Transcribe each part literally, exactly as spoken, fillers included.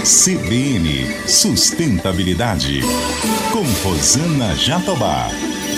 C B N Sustentabilidade, com Rosana Jatobá.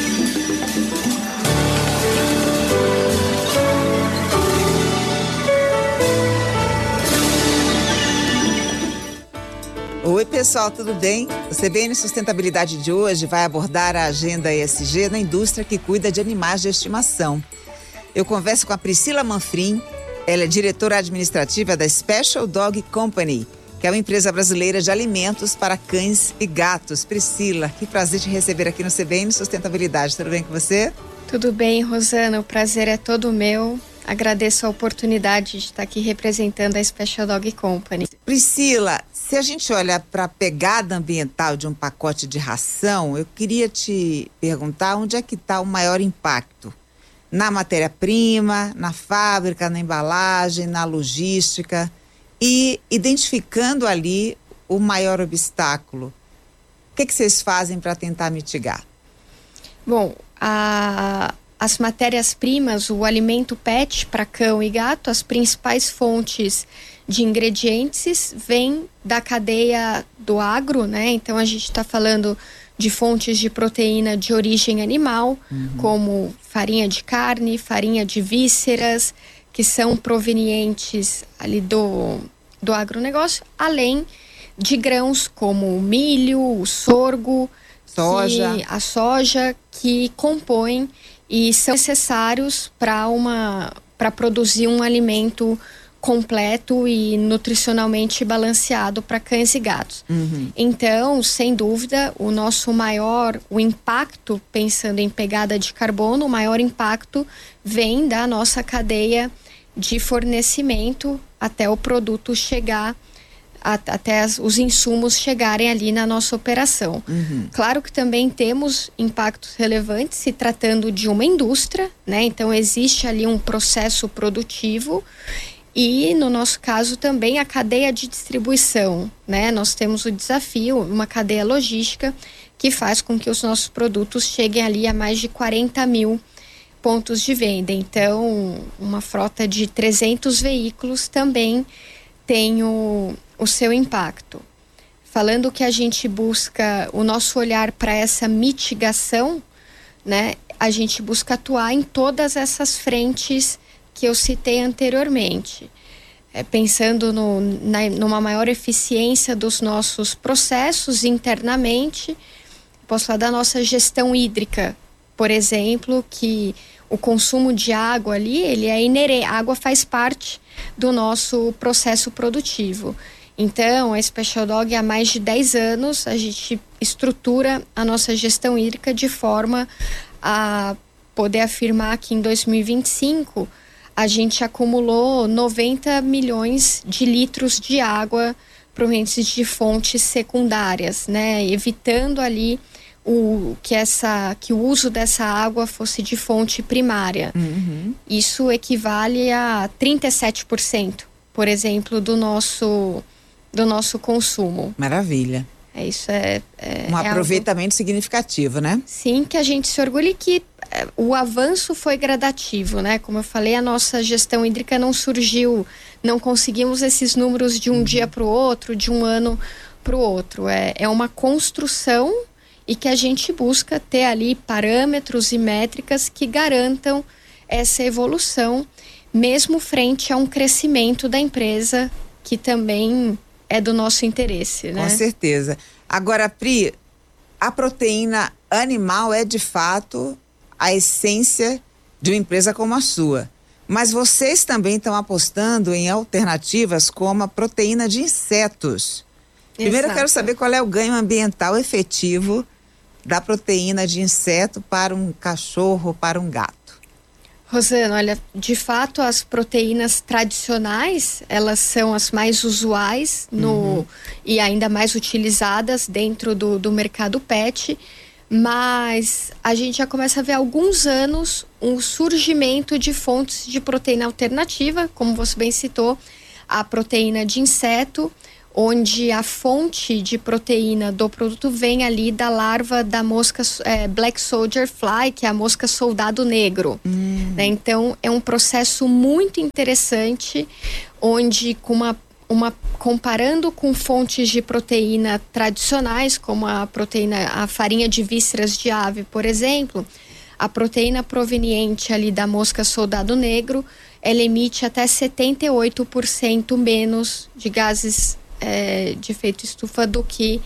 Oi pessoal, tudo bem? O C B N Sustentabilidade de hoje vai abordar a agenda E S G na indústria que cuida de animais de estimação. Eu converso com a Priscila Manfrim, ela é diretora administrativa da Special Dog Company, que é uma empresa brasileira de alimentos para cães e gatos. Priscila, que prazer te receber aqui no C B N Sustentabilidade. Tudo bem com você? Tudo bem, Rosana. O prazer é todo meu. Agradeço a oportunidade de estar aqui representando a Special Dog Company. Priscila, se a gente olha para a pegada ambiental de um pacote de ração, eu queria te perguntar onde é que está o maior impacto? Na matéria-prima, na fábrica, na embalagem, na logística, e identificando ali o maior obstáculo. O que, que vocês fazem para tentar mitigar? Bom, a... as matérias-primas, o alimento pet para cão e gato, as principais fontes de ingredientes vêm da cadeia do agro, né? Então a gente está falando de fontes de proteína de origem animal, uhum. como farinha de carne, farinha de vísceras, que são provenientes ali do, do agronegócio, além de grãos como o milho, o sorgo, soja. Que, a soja, que compõem e são necessários para uma para produzir um alimento completo e nutricionalmente balanceado para cães e gatos. Uhum. Então, sem dúvida, o nosso maior, o impacto, pensando em pegada de carbono, o maior impacto vem da nossa cadeia de fornecimento até o produto chegar, até as, os insumos chegarem ali na nossa operação. Uhum. Claro que também temos impactos relevantes se tratando de uma indústria, né? Então existe ali um processo produtivo e, no nosso caso, também a cadeia de distribuição, né? Nós temos o desafio, uma cadeia logística que faz com que os nossos produtos cheguem ali a mais de quarenta mil pontos de venda. Então, uma frota de trezentos veículos também tem o o seu impacto. Falando que a gente busca o nosso olhar para essa mitigação, né? A gente busca atuar em todas essas frentes que eu citei anteriormente. É, pensando no, na, numa maior eficiência dos nossos processos internamente, posso falar da nossa gestão hídrica, por exemplo, que o consumo de água ali, ele é inerente, a água faz parte do nosso processo produtivo. Então, a Special Dog, há mais de dez anos, a gente estrutura a nossa gestão hídrica de forma a poder afirmar que em dois mil e vinte e cinco a gente acumulou noventa milhões de litros de água provenientes de fontes secundárias, né? Evitando ali o, que, essa, que o uso dessa água fosse de fonte primária. Uhum. Isso equivale a trinta e sete por cento, por exemplo, do nosso... do nosso consumo. Maravilha. É isso, é... é um é aproveitamento algo, significativo, né? Sim, que a gente se orgulhe que é, o avanço foi gradativo, né? Como eu falei, a nossa gestão hídrica não surgiu, não conseguimos esses números de um uhum. dia para o outro, de um ano para o outro. É, é uma construção e que a gente busca ter ali parâmetros e métricas que garantam essa evolução, mesmo frente a um crescimento da empresa que também é do nosso interesse, né? Com certeza. Agora, Pri, a proteína animal é de fato a essência de uma empresa como a sua. Mas vocês também estão apostando em alternativas como a proteína de insetos. Primeiro Exato. Eu quero saber qual é o ganho ambiental efetivo da proteína de inseto para um cachorro, para um gato. Rosana, olha, de fato as proteínas tradicionais, elas são as mais usuais no, uhum. e ainda mais utilizadas dentro do, do mercado pet, mas a gente já começa a ver há alguns anos um surgimento de fontes de proteína alternativa, como você bem citou, a proteína de inseto, onde a fonte de proteína do produto vem ali da larva da mosca é, Black Soldier Fly, que é a mosca soldado negro. Hum. Né? Então, é um processo muito interessante, onde com uma uma comparando com fontes de proteína tradicionais, como a proteína, a farinha de vísceras de ave, por exemplo, a proteína proveniente ali da mosca soldado negro, ela emite até setenta e oito por cento menos de gases é, de efeito estufa do que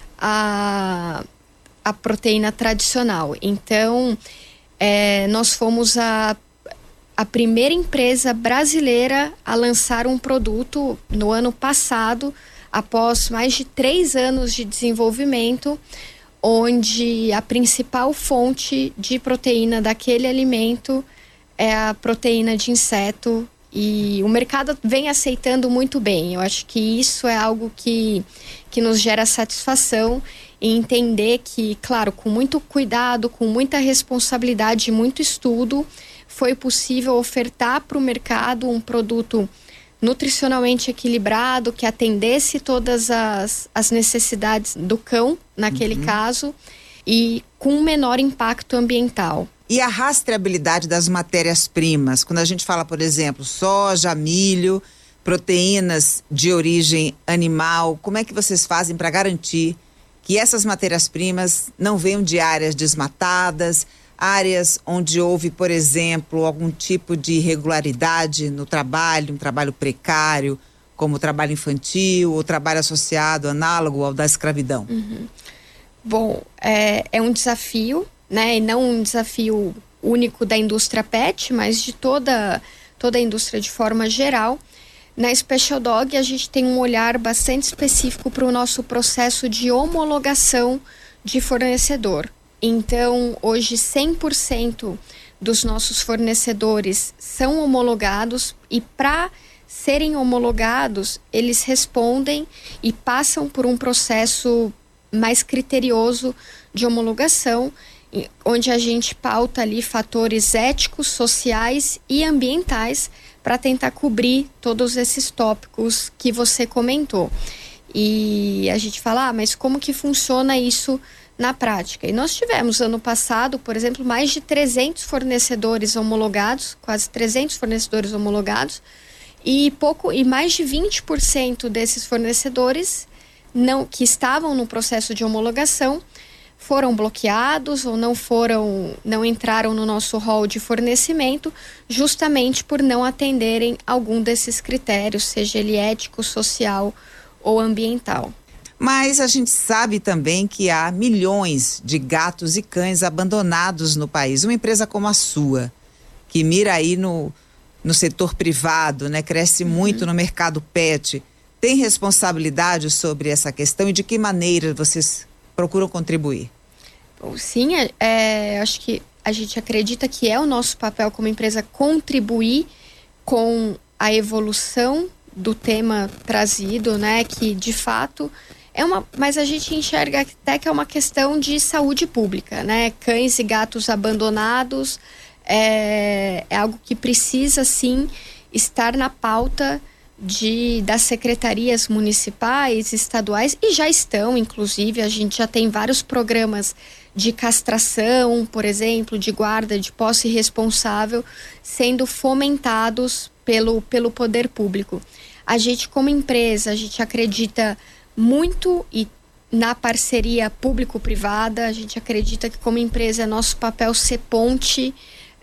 a, a proteína tradicional. Então, é, nós fomos a a primeira empresa brasileira a lançar um produto no ano passado, após mais de três anos de desenvolvimento, onde a principal fonte de proteína daquele alimento é a proteína de inseto, e o mercado vem aceitando muito bem. Eu acho que isso é algo que, que nos gera satisfação, e entender que, claro, com muito cuidado, com muita responsabilidade e muito estudo, foi possível ofertar para o mercado um produto nutricionalmente equilibrado, que atendesse todas as, as necessidades do cão, naquele uhum. caso, e com menor impacto ambiental. E a rastreabilidade das matérias-primas, quando a gente fala, por exemplo, soja, milho, proteínas de origem animal, como é que vocês fazem para garantir que essas matérias-primas não venham de áreas desmatadas, áreas onde houve, por exemplo, algum tipo de irregularidade no trabalho, um trabalho precário, como o trabalho infantil ou trabalho associado, análogo ao da escravidão? Uhum. Bom, é, é um desafio, né? E não um desafio único da indústria pet, mas de toda, toda a indústria de forma geral. Na Special Dog, a gente tem um olhar bastante específico para o nosso processo de homologação de fornecedor. Então, hoje, cem por cento dos nossos fornecedores são homologados, e para serem homologados, eles respondem e passam por um processo mais criterioso de homologação, onde a gente pauta ali fatores éticos, sociais e ambientais para tentar cobrir todos esses tópicos que você comentou. E a gente fala, ah, mas como que funciona isso na prática? E nós tivemos ano passado, por exemplo, mais de trezentos fornecedores homologados, quase trezentos fornecedores homologados, e pouco e mais de vinte por cento desses fornecedores não, que estavam no processo de homologação foram bloqueados ou não foram, não entraram no nosso hall de fornecimento, justamente por não atenderem algum desses critérios, seja ele ético, social ou ambiental. Mas a gente sabe também que há milhões de gatos e cães abandonados no país. Uma empresa como a sua, que mira aí no, no setor privado, né, cresce uhum. muito no mercado pet, tem responsabilidade sobre essa questão, e de que maneira vocês procuram contribuir? Bom, sim, é, acho que a gente acredita que é o nosso papel como empresa contribuir com a evolução do tema trazido, né, que de fato é uma, mas a gente enxerga até que é uma questão de saúde pública, né? Cães e gatos abandonados é, é algo que precisa sim estar na pauta de, das secretarias municipais, estaduais, e já estão, inclusive, a gente já tem vários programas de castração, por exemplo, de guarda, de posse responsável, sendo fomentados pelo, pelo poder público. A gente, como empresa, a gente acredita muito e na parceria público-privada. A gente acredita que, como empresa, é nosso papel ser ponte.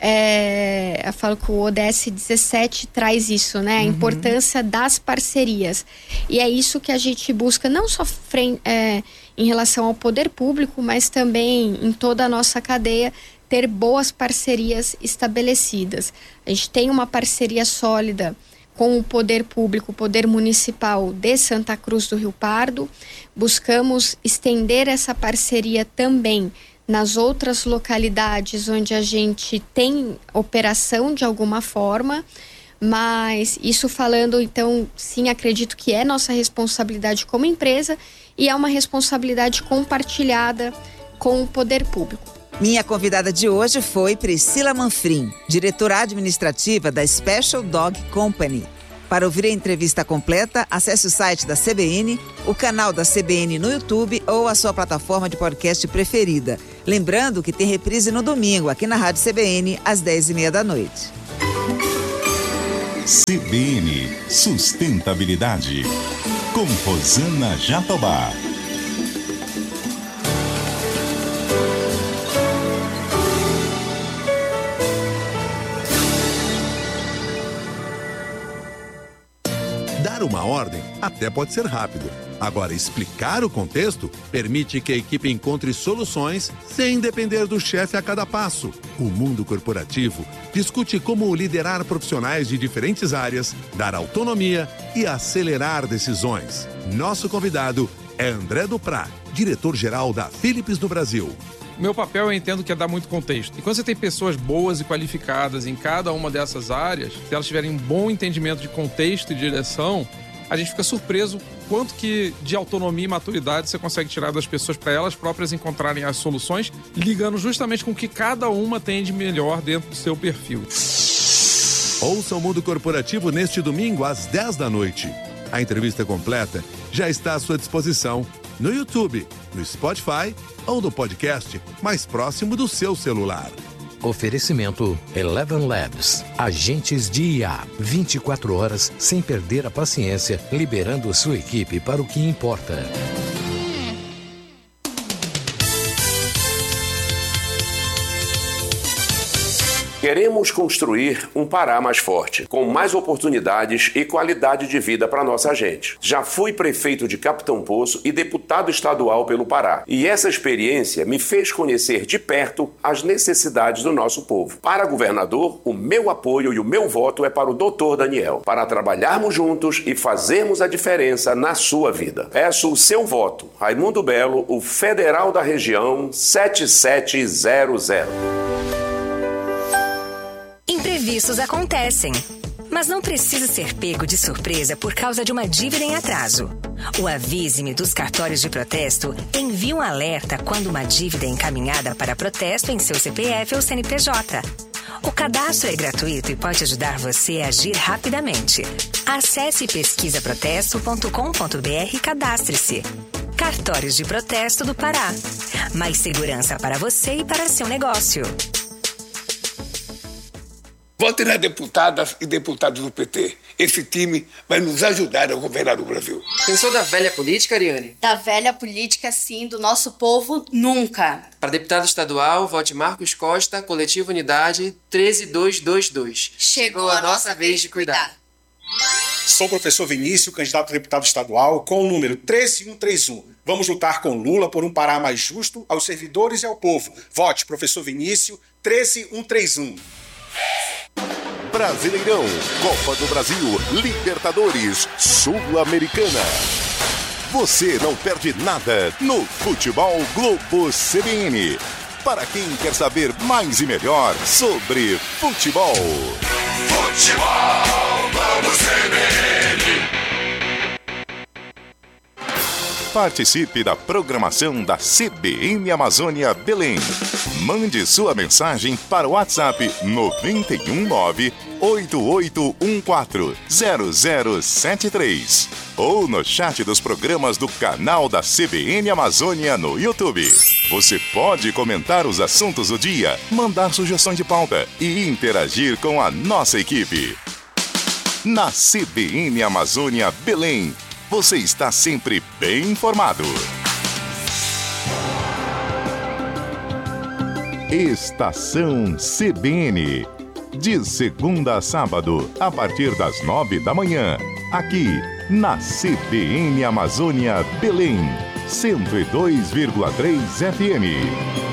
É, eu falo que o O D S dezessete traz isso, né? A uhum. importância das parcerias. E é isso que a gente busca, não só frente, é, em relação ao poder público, mas também em toda a nossa cadeia, ter boas parcerias estabelecidas. A gente tem uma parceria sólida com o poder público, o poder municipal de Santa Cruz do Rio Pardo. Buscamos estender essa parceria também nas outras localidades onde a gente tem operação de alguma forma, mas isso falando, então, sim, acredito que é nossa responsabilidade como empresa e é uma responsabilidade compartilhada com o poder público. Minha convidada de hoje foi Priscila Manfrim, diretora administrativa da Special Dog Company. Para ouvir a entrevista completa, acesse o site da C B N, o canal da C B N no YouTube ou a sua plataforma de podcast preferida. Lembrando que tem reprise no domingo, aqui na Rádio C B N, às dez e meia da noite. C B N Sustentabilidade, com Rosana Jatobá. Dar uma ordem até pode ser rápido. Agora, explicar o contexto permite que a equipe encontre soluções sem depender do chefe a cada passo. O mundo corporativo discute como liderar profissionais de diferentes áreas, dar autonomia e acelerar decisões. Nosso convidado é André Duprá, diretor-geral da Philips no Brasil. Meu papel, eu entendo que é dar muito contexto. E quando você tem pessoas boas e qualificadas em cada uma dessas áreas, se elas tiverem um bom entendimento de contexto e direção, a gente fica surpreso quanto que de autonomia e maturidade você consegue tirar das pessoas para elas próprias encontrarem as soluções, ligando justamente com o que cada uma tem de melhor dentro do seu perfil. Ouça o Mundo Corporativo neste domingo às dez da noite. A entrevista completa já está à sua disposição no YouTube, no Spotify ou no podcast mais próximo do seu celular. Oferecimento Eleven Labs. Agentes de I A. vinte e quatro horas sem perder a paciência, liberando sua equipe para o que importa. Queremos construir um Pará mais forte, com mais oportunidades e qualidade de vida para nossa gente. Já fui prefeito de Capitão Poço e deputado estadual pelo Pará. E essa experiência me fez conhecer de perto as necessidades do nosso povo. Para governador, o meu apoio e o meu voto é para o doutor Daniel, para trabalharmos juntos e fazermos a diferença na sua vida. Peço o seu voto. Raimundo Belo, o federal da região sete sete zero zero. Imprevistos acontecem, mas não precisa ser pego de surpresa por causa de uma dívida em atraso. O Avise-me dos cartórios de protesto envia um alerta quando uma dívida é encaminhada para protesto em seu C P F ou C N P J. O cadastro é gratuito e pode ajudar você a agir rapidamente. Acesse pesquisa protesto ponto com ponto b r e cadastre-se. Cartórios de Protesto do Pará. Mais segurança para você e para seu negócio. Vote nas deputadas e deputados do P T. Esse time vai nos ajudar a governar o Brasil. Pensou da velha política, Ariane? Da velha política, sim. Do nosso povo, nunca. Para deputado estadual, vote Marcos Costa, Coletivo Unidade treze mil duzentos e vinte e dois. Chegou a nossa vez de cuidar. Sou o professor Vinícius, candidato a deputado estadual, com o número treze mil cento e trinta e um. Vamos lutar com Lula por um Pará mais justo aos servidores e ao povo. Vote, professor Vinícius, treze mil cento e trinta e um. Brasileirão, Copa do Brasil, Libertadores, Sul-Americana. Você não perde nada no Futebol Globo C B N. Para quem quer saber mais e melhor sobre futebol. Futebol Globo C B N. Participe da programação da C B N Amazônia Belém. Mande sua mensagem para o WhatsApp nove um nove, oito oito um quatro, zero zero sete três ou no chat dos programas do canal da C B N Amazônia no YouTube. Você pode comentar os assuntos do dia, mandar sugestões de pauta e interagir com a nossa equipe. Na C B N Amazônia Belém, você está sempre bem informado. Estação C B N. De segunda a sábado, a partir das nove da manhã. Aqui, na C B N Amazônia Belém. cento e dois vírgula três F M.